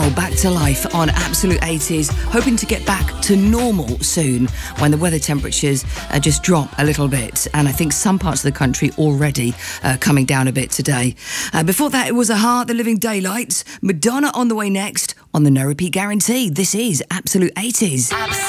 Back to life on Absolute 80s, hoping to get back to normal soon when the weather temperatures just drop a little bit, and I think some parts of the country already coming down a bit today. Before that, it was a The Living Daylights, Madonna on the way next on the No Repeat Guarantee. This is Absolute 80s.